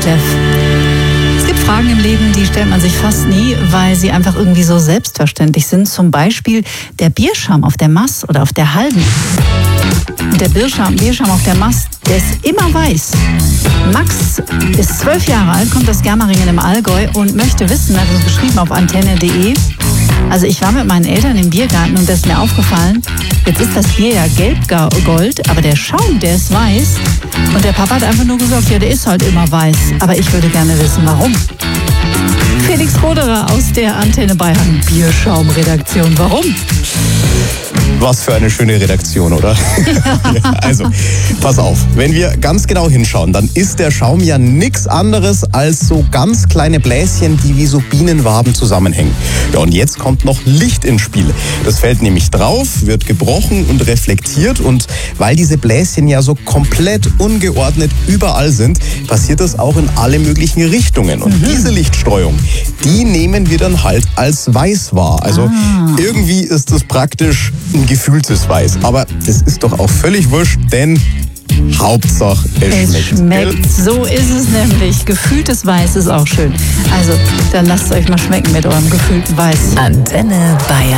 Jeff. Es gibt Fragen im Leben, die stellt man sich fast nie, weil sie einfach irgendwie so selbstverständlich sind. Zum Beispiel der Bierschaum auf der Mast oder auf der Halben. Und der Bierschaum auf der Mast, der ist immer weiß. Max ist 12 Jahre alt, kommt aus Germeringen im Allgäu und möchte wissen, hat uns geschrieben auf antenne.de. Also ich war mit meinen Eltern im Biergarten und das ist mir aufgefallen, jetzt ist das Bier ja gelb-gold, aber der Schaum, der ist weiß. Und der Papa hat einfach nur gesagt, ja, der ist halt immer weiß. Aber ich würde gerne wissen, warum. Felix Roderer aus der Antenne Bayern Bierschaum-Redaktion. Warum? Was für eine schöne Redaktion, oder? Ja, also, pass auf, wenn wir ganz genau hinschauen, dann ist der Schaum ja nichts anderes als so ganz kleine Bläschen, die wie so Bienenwaben zusammenhängen. Ja, und jetzt kommt noch Licht ins Spiel. Das fällt nämlich drauf, wird gebrochen und reflektiert und weil diese Bläschen ja so komplett ungeordnet überall sind, passiert das auch in alle möglichen Richtungen. Und diese Lichtstreuung, die nehmen wir dann halt als weiß wahr. Also irgendwie ist das praktisch ein gefühltes Weiß. Aber das ist doch auch völlig wurscht, denn Hauptsache es schmeckt. So ist es nämlich. Gefühltes Weiß ist auch schön. Also, dann lasst es euch mal schmecken mit eurem gefühlten Weiß. Antenne Bayern.